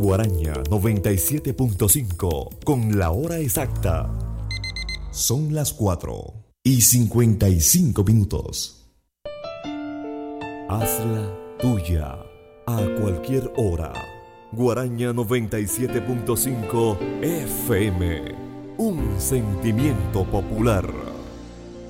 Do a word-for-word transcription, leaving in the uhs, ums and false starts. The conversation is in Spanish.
Guaraña noventa y siete punto cinco con la hora exacta. Son las cuatro y cincuenta y cinco minutos. Hazla tuya a cualquier hora. Guaraña noventa y siete punto cinco F M. Un sentimiento popular.